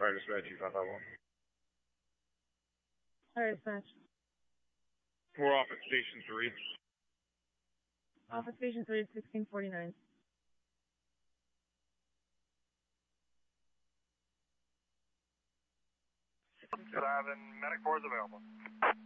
Fire Dispatch 2551. Fire Dispatch. We're off at Station 3. Off at Station 3 at 1649. 11, medic 4 is available.